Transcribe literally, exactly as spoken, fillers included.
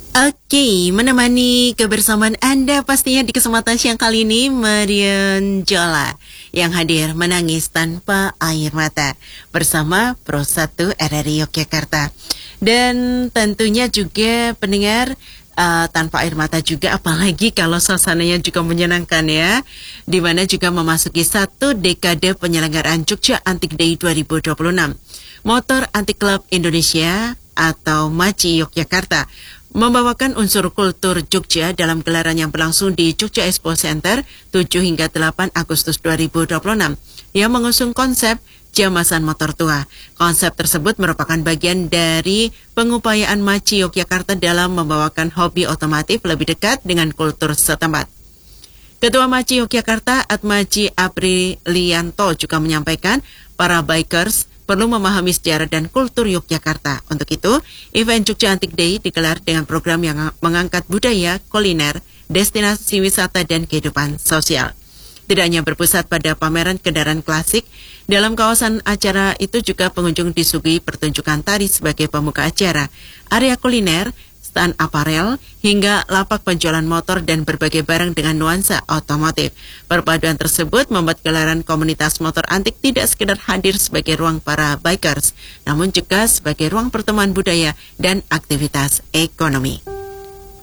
Oke, menemani kebersamaan Anda pastinya di kesempatan siang kali ini Marian Jola yang hadir menangis tanpa air mata bersama Pro satu R R I Yogyakarta. Dan tentunya juga pendengar uh, tanpa air mata juga, apalagi kalau suasananya juga menyenangkan ya, di mana juga memasuki satu dekade penyelenggaraan Jogja Antik Day dua ribu dua puluh enam. Motor Antik Club Indonesia atau MACI Yogyakarta membawakan unsur kultur Jogja dalam gelaran yang berlangsung di Jogja Expo Center tujuh hingga delapan Agustus dua ribu dua puluh enam yang mengusung konsep Jamasan Motor Tua. Konsep tersebut merupakan bagian dari pengupayaan MACI Yogyakarta dalam membawakan hobi otomotif lebih dekat dengan kultur setempat. Ketua MACI Yogyakarta Atmaji Aprilianto juga menyampaikan para bikers perlu memahami sejarah dan kultur Yogyakarta. Untuk itu, event Jogja Antik Day digelar dengan program yang mengangkat budaya, kuliner, destinasi wisata, dan kehidupan sosial. Tidak hanya berpusat pada pameran kendaraan klasik, dalam kawasan acara itu juga pengunjung disuguhi pertunjukan tari sebagai pemuka acara, area kuliner, stand aparel, hingga lapak penjualan motor dan berbagai barang dengan nuansa otomotif. Perpaduan tersebut membuat gelaran komunitas motor antik tidak sekedar hadir sebagai ruang para bikers, namun juga sebagai ruang pertemuan budaya dan aktivitas ekonomi.